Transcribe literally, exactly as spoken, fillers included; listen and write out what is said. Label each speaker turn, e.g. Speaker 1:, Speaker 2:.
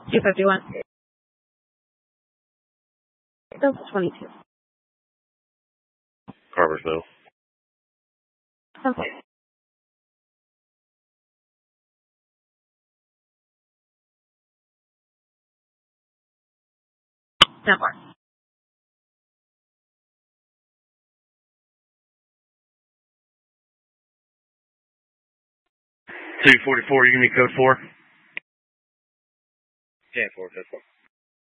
Speaker 1: two fifty-one. Delta twenty-two.
Speaker 2: Carversville.
Speaker 1: Okay. That works.
Speaker 2: two forty-four, Unit Code four. ten four, code four.